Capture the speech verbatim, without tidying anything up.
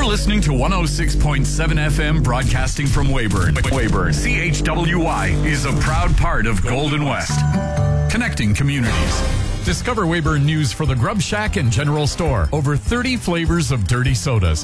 listening to one oh six point seven F M broadcasting from Weyburn. Weyburn, C H W Y, is a proud part of Golden West. Connecting communities. Discover Weyburn news for the Grub Shack and General Store. Over thirty flavors of dirty sodas.